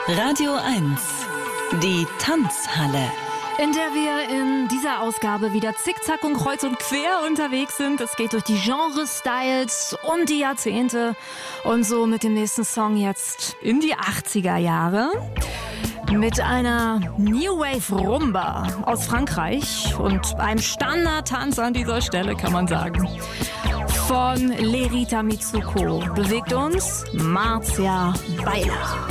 Radio 1, die Tanzhalle. In der wir in dieser Ausgabe wieder zickzack und kreuz und quer unterwegs sind. Es geht durch die Genre-Styles und die Jahrzehnte. Und so mit dem nächsten Song jetzt in die 80er Jahre. Mit einer New Wave Rumba aus Frankreich und einem Standardtanz an dieser Stelle, kann man sagen. Von Lerita Mitsuko bewegt uns Marzia Beiler.